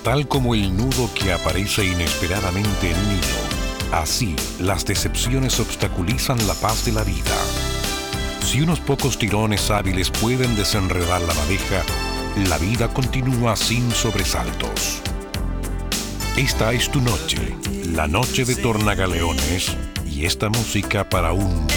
Tal como el nudo que aparece inesperadamente en un hilo, así las decepciones obstaculizan la paz de la vida. Si unos pocos tirones hábiles pueden desenredar la madeja, la vida continúa sin sobresaltos. Esta es tu noche, la noche de Tornagaleones, y esta música para un